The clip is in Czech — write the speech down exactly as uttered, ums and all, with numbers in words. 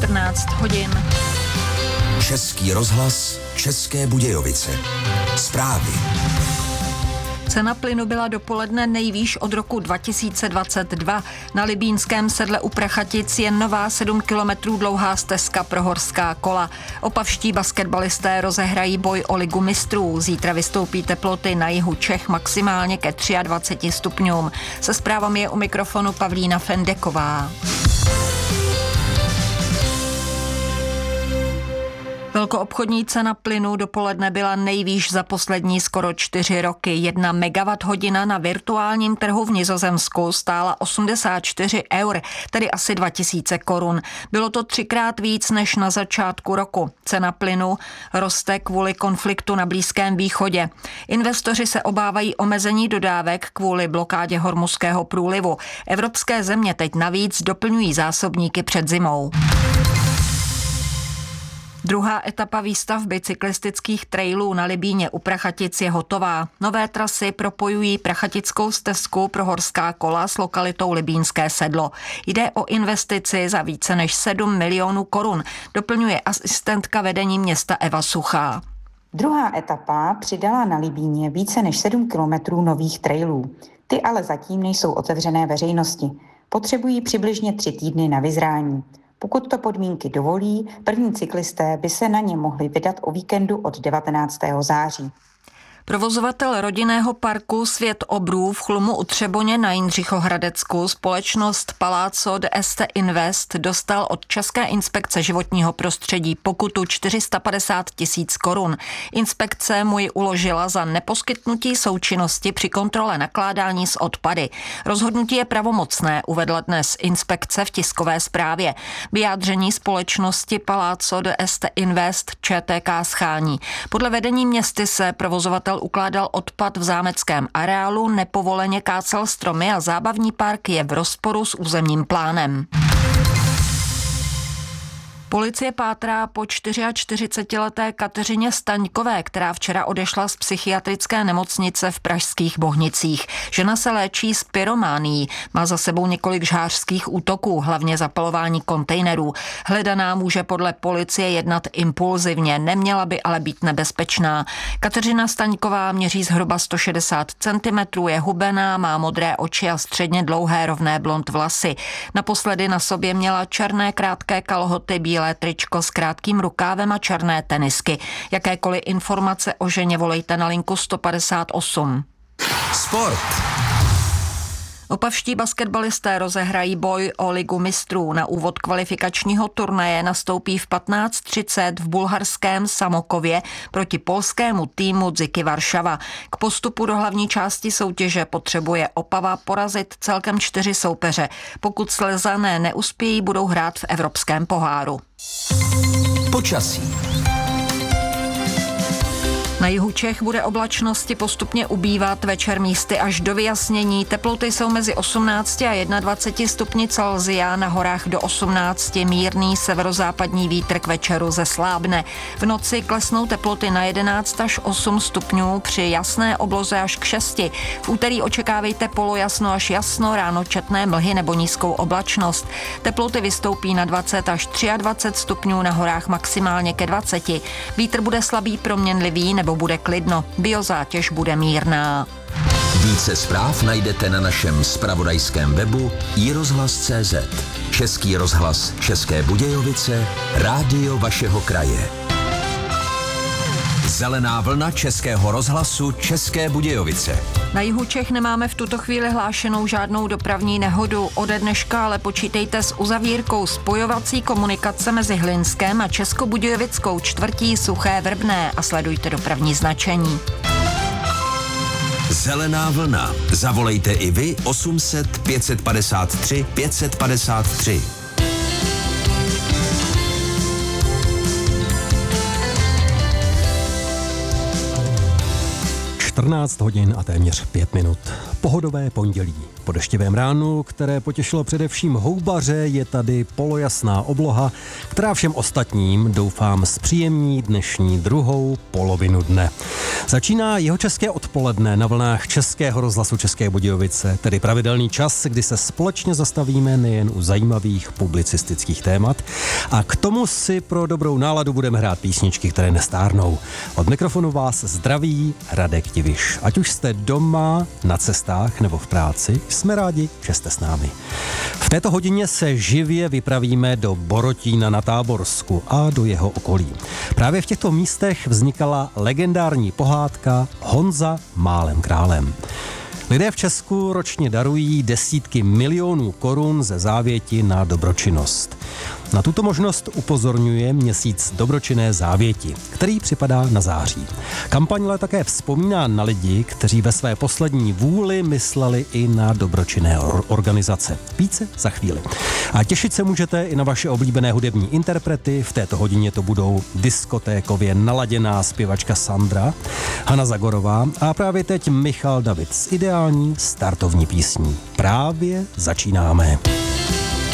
čtrnáct hodin. Český rozhlas, České Budějovice. Zprávy. Cena plynu byla dopoledne nejvýš od roku dva tisíce dvacet dva. Na libýnském sedle u Prachatic je nová sedm kilometrů dlouhá stezka pro horská kola. Opavští basketbalisté rozehrají boj o ligu mistrů. Zítra vystoupí teploty na jihu Čech maximálně ke dvaceti třem stupňům. Se zprávami je u mikrofonu Pavlína Fendeková. Velkoobchodní cena plynu dopoledne byla nejvýš za poslední skoro čtyři roky. Jedna megawatt hodina na virtuálním trhu v Nizozemsku stála osmdesát čtyři eur, tedy asi dva tisíce korun. Bylo to třikrát víc než na začátku roku. Cena plynu roste kvůli konfliktu na Blízkém východě. Investoři se obávají omezení dodávek kvůli blokádě Hormuzského průlivu. Evropské země teď navíc doplňují zásobníky před zimou. Druhá etapa výstavby cyklistických trailů na Libíně u Prachatic je hotová. Nové trasy propojují Prachatickou stezku pro horská kola s lokalitou Libínské sedlo. Jde o investici za více než sedm milionů korun, doplňuje asistentka vedení města Eva Suchá. Druhá etapa přidala na Libíně více než sedm kilometrů nových trailů. Ty ale zatím nejsou otevřené veřejnosti. Potřebují přibližně tři týdny na vyzrání. Pokud to podmínky dovolí, první cyklisté by se na ně mohli vydat o víkendu od devatenáctého září. Provozovatel rodinného parku Svět obrů v Chlumu u Třeboně na Jindřichohradecku společnost Palazzo d'Este Invest dostal od České inspekce životního prostředí pokutu čtyři sta padesát tisíc korun. Inspekce mu ji uložila za neposkytnutí součinnosti při kontrole nakládání s odpady. Rozhodnutí je pravomocné, uvedla dnes inspekce v tiskové zprávě. Vyjádření společnosti Palazzo d'Este Invest Č T K schání. Podle vedení městy se provozovatel ukládal odpad v zámeckém areálu, nepovoleně kácel stromy a zábavní park je v rozporu s územním plánem. Policie pátrá po čtyřiačtyřicetileté Kateřině Staňkové, která včera odešla z psychiatrické nemocnice v pražských Bohnicích. Žena se léčí s pyrománií, má za sebou několik žhářských útoků, hlavně zapalování kontejnerů. Hledaná může podle policie jednat impulzivně, neměla by ale být nebezpečná. Kateřina Staňková měří zhruba sto šedesát centimetrů, je hubená, má modré oči a středně dlouhé rovné blond vlasy. Naposledy na sobě měla černé krátké kalhoty, bílé tričko s krátkým rukávem a černé tenisky. Jakékoliv informace o ženě volejte na linku sto padesát osm. Sport. Opavští basketbalisté rozehrají boj o ligu mistrů. Na úvod kvalifikačního turnaje nastoupí v patnáct třicet v bulharském Samokově proti polskému týmu Zyky Varšava. K postupu do hlavní části soutěže potřebuje Opava porazit celkem čtyři soupeře. Pokud Slezané neuspějí, budou hrát v Evropském poháru. Počasí. Na jihu Čech bude oblačnosti postupně ubývat, večer místy až do vyjasnění. Teploty jsou mezi osmnácti a dvaceti jedním stupni Celsia, na horách do osmnácti, mírný severozápadní vítr k večeru zeslábne. V noci klesnou teploty na jedenáct až osm stupňů, při jasné obloze až k šesti. V úterý očekávejte polojasno až jasno, ráno četné mlhy nebo nízkou oblačnost. Teploty vystoupí na dvacet až dvacet tři stupňů, na horách maximálně ke dvaceti. Vítr bude slabý proměnlivý nebo bude klidno. Biozátěž bude mírná. Více zpráv najdete na našem zpravodajském webu i rozhlas tečka cé zet. Český rozhlas České Budějovice, rádio vašeho kraje. Zelená vlna Českého rozhlasu České Budějovice. Na jihu Čech nemáme v tuto chvíli hlášenou žádnou dopravní nehodu. Ode dneška ale počítejte s uzavírkou spojovací komunikace mezi Hlinskem a Českobudějovickou čtvrtí Suché Vrbné a sledujte dopravní značení. Zelená vlna. Zavolejte i vy osm set pět set padesát tři pět set padesát tři. čtrnáct hodin a téměř pět minut. Pohodové pondělí. Po deštivém ránu, které potěšilo především houbaře, je tady polojasná obloha, která všem ostatním, doufám, zpříjemní dnešní druhou polovinu dne. Začíná jihočeské odpoledne na vlnách Českého rozhlasu České Budějovice, tedy pravidelný čas, kdy se společně zastavíme nejen u zajímavých publicistických témat a k tomu si pro dobrou náladu budeme hrát písničky, které nestárnou. Od mikrofonu vás zdraví Radek Diviš. Ať už jste doma, na cestách nebo v práci, jsme rádi, že jste s námi. V této hodině se živě vypravíme do Borotína na Táborsku a do jeho okolí. Právě v těchto místech vznikala legendární pohádka Honza málem králem. Lidé v Česku ročně darují desítky milionů korun ze závěti na dobročinnost. Na tuto možnost upozorňuje měsíc dobročinné závěti, který připadá na září. Kampaň ale také vzpomíná na lidi, kteří ve své poslední vůli mysleli i na dobročinné organizace. Více za chvíli. A těšit se můžete i na vaše oblíbené hudební interprety. V této hodině to budou diskotékově naladěná zpěvačka Sandra, Hana Zagorová a právě teď Michal David s ideální startovní písní. Právě začínáme.